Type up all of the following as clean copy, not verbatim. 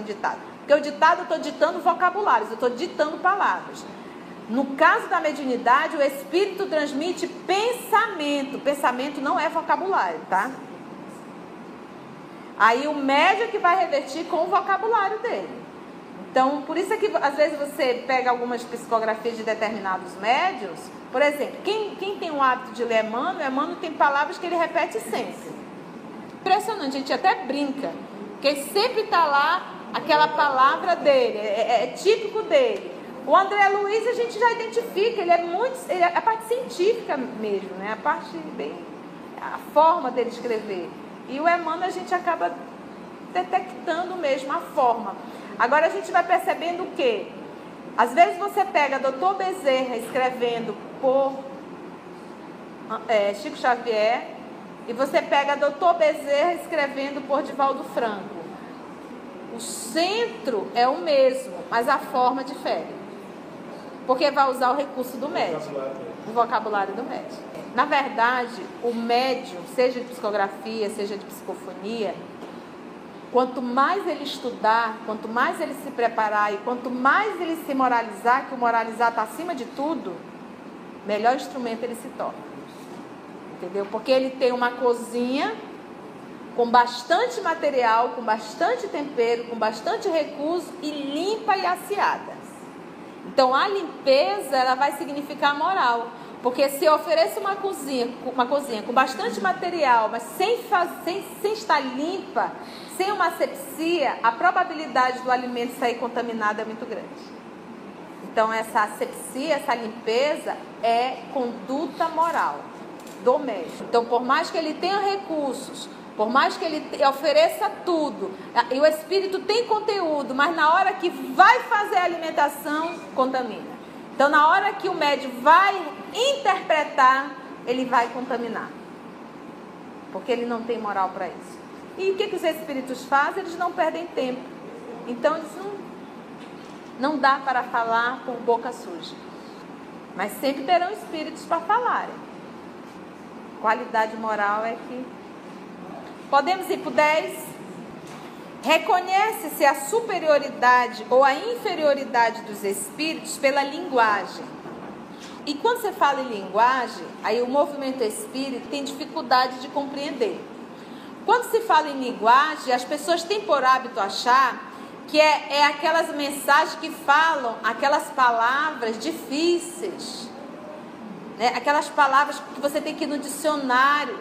um ditado. Porque o ditado eu estou ditando vocabulários, eu estou ditando palavras. No caso da mediunidade, o espírito transmite pensamento. Pensamento não é vocabulário, tá? Aí o médium é que vai revertir com o vocabulário dele. Então, por isso é que às vezes você pega algumas psicografias de determinados médiuns. Por exemplo, quem tem o hábito de ler Emmanuel tem palavras que ele repete sempre. Impressionante, a gente até brinca, porque sempre está lá aquela palavra dele, é típico dele. O André Luiz a gente já identifica, ele é a parte científica mesmo, né? A forma dele escrever. E o Emmanuel a gente acaba detectando mesmo a forma. Agora a gente vai percebendo o quê? Às vezes você pega Dr. Bezerra escrevendo por Chico Xavier e você pega Dr. Bezerra escrevendo por Divaldo Franco. O centro é o mesmo, mas a forma difere. Porque vai usar o recurso do médium, o vocabulário do médium. Na verdade, o médium, seja de psicografia, seja de psicofonia, quanto mais ele estudar, quanto mais ele se preparar e quanto mais ele se moralizar, que o moralizar está acima de tudo, melhor instrumento ele se torna. Entendeu? Porque ele tem uma cozinha com bastante material, com bastante tempero, com bastante recurso e limpa e aciada. Então a limpeza ela vai significar moral. Porque se eu ofereço uma cozinha com bastante material, mas sem estar limpa, sem uma asepsia, a probabilidade do alimento sair contaminado é muito grande. Então essa asepsia, essa limpeza é conduta moral do médium. Então por mais que ele tenha recursos, por mais que ele ofereça tudo, e o espírito tem conteúdo, mas na hora que vai fazer a alimentação, contamina. Então na hora que o médium vai interpretar, ele vai contaminar. Porque ele não tem moral para isso. E o que os espíritos fazem? Eles não perdem tempo. Então eles não dá para falar por boca suja. Mas sempre terão espíritos para falarem. Qualidade moral é que... Podemos ir para o 10. Reconhece-se a superioridade ou a inferioridade dos espíritos pela linguagem. E quando você fala em linguagem, aí o movimento espírita tem dificuldade de compreender. Quando se fala em linguagem, as pessoas têm por hábito achar que é aquelas mensagens que falam aquelas palavras difíceis, né? Aquelas palavras que você tem que ir no dicionário.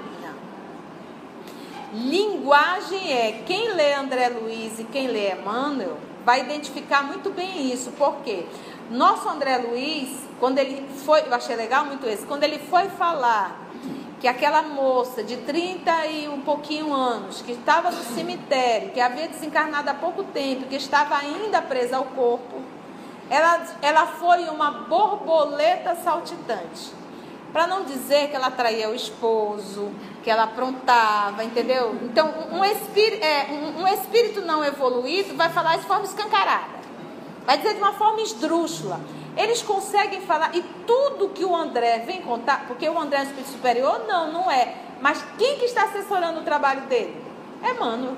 Não. Linguagem é, quem lê André Luiz e quem lê Emmanuel vai identificar muito bem isso. Por quê? Nosso André Luiz, quando ele foi, eu achei legal muito isso, quando ele foi falar que aquela moça de 30 e um pouquinho anos, que estava no cemitério, que havia desencarnado há pouco tempo, que estava ainda presa ao corpo, ela foi uma borboleta saltitante. Para não dizer que ela traía o esposo, que ela aprontava, entendeu? Então, um espírito não evoluído vai falar de forma escancarada. Vai dizer de uma forma esdrúxula. Eles conseguem falar, e tudo que o André vem contar, porque o André é um espírito superior? Não é. Mas quem que está assessorando o trabalho dele? É Emmanuel.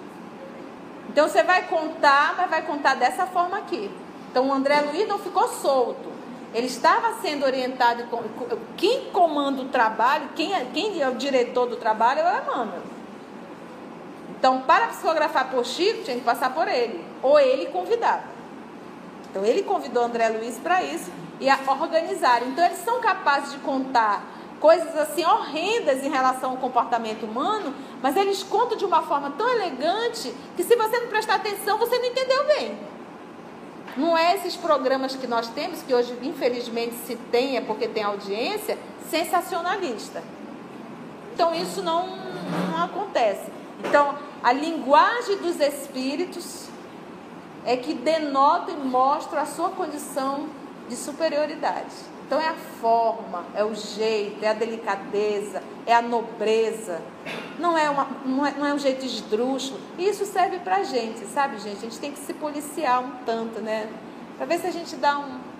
Então você vai contar, mas vai contar dessa forma aqui. Então o André Luiz não ficou solto. Ele estava sendo orientado. Quem comanda o trabalho, quem é o diretor do trabalho é o Emmanuel. Então, para psicografar por Chico, tinha que passar por ele. Ou ele convidava. Então, ele convidou André Luiz para isso e a organizar. Então, eles são capazes de contar coisas assim horrendas em relação ao comportamento humano, mas eles contam de uma forma tão elegante que se você não prestar atenção, você não entendeu bem. Não é esses programas que nós temos, que hoje, infelizmente, se tem, é porque tem audiência, sensacionalista. Então, isso não acontece. Então, a linguagem dos espíritos é que denota e mostra a sua condição de superioridade. Então é a forma, é o jeito, é a delicadeza, é a nobreza. Não é um jeito esdrúxulo. E isso serve pra gente, sabe, gente? A gente tem que se policiar um tanto, né? Pra ver se a gente dá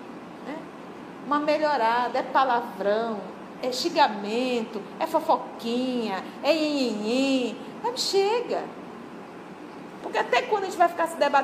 uma melhorada. É palavrão, é xingamento, é fofoquinha, é nhenhenhen. Mas chega. Porque até quando a gente vai ficar se debatendo